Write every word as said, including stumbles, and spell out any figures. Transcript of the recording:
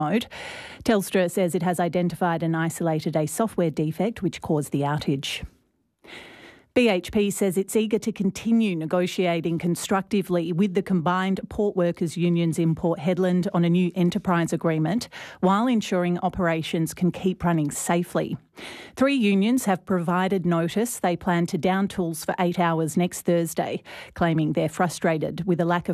mode. Telstra says it has identified and isolated a software defect which caused the outage. B H P says it's eager to continue negotiating constructively with the combined port workers unions in Port Hedland on a new enterprise agreement while ensuring operations can keep running safely. Three unions have provided notice they plan to down tools for eight hours next Thursday, claiming they're frustrated with a lack of